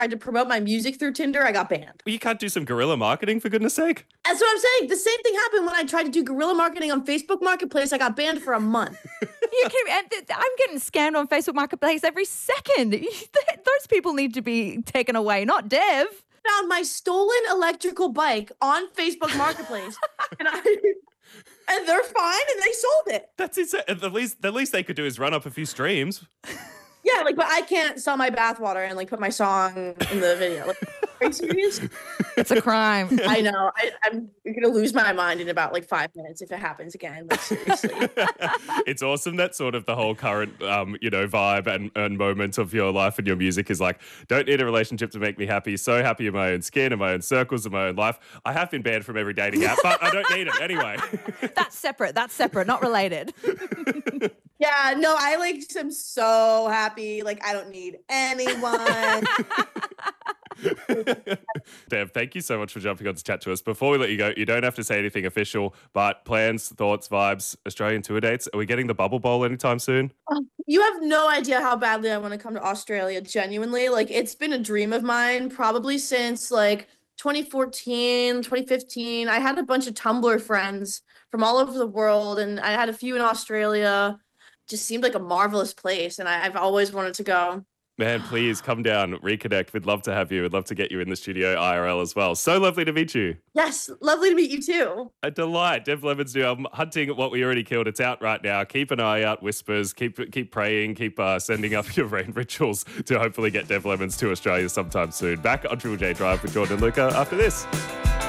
tried to promote my music through Tinder, I got banned. Well, you can't do some guerrilla marketing, for goodness sake. That's what I'm saying. The same thing happened when I tried to do guerrilla marketing on Facebook Marketplace. I got banned for a month. I'm getting scammed on Facebook Marketplace every second. Those people need to be taken away, not Dev. Found my stolen electrical bike on Facebook Marketplace, and they're fine, and they sold it. That's insane. The least they could do is run up a few streams. Yeah, like, but I can't sell my bathwater and like put my song in the video. Like, are you serious? It's a crime. I know. I'm gonna lose my mind in about like 5 minutes if it happens again. Like, seriously. It's awesome that sort of the whole current, vibe and moment of your life and your music is like, don't need a relationship to make me happy. So happy in my own skin, in my own circles, in my own life. I have been banned from every dating app, but I don't need it anyway. That's separate, not related. Yeah, no, I like am so happy. Like, I don't need anyone. Dev, thank you so much for jumping on to chat to us. Before we let you go, you don't have to say anything official, but plans, thoughts, vibes, Australian tour dates. Are we getting the Bubble Bowl anytime soon? You have no idea how badly I want to come to Australia, genuinely. Like, it's been a dream of mine probably since like 2014, 2015. I had a bunch of Tumblr friends from all over the world, and I had a few in Australia. Just seemed like a marvelous place, and I've always wanted to go. Man, please come down, reconnect. We'd love to have you. We'd love to get you in the studio IRL as well. So lovely to meet you. Yes, lovely to meet you too. A delight. Dev Lemon's new album, Hunting What We Already Killed. It's out right now. Keep an eye out, Whispers. Keep praying. Keep sending up your rain rituals to hopefully get Dev Lemons to Australia sometime soon. Back on Triple J Drive with Jordan and Luca after this.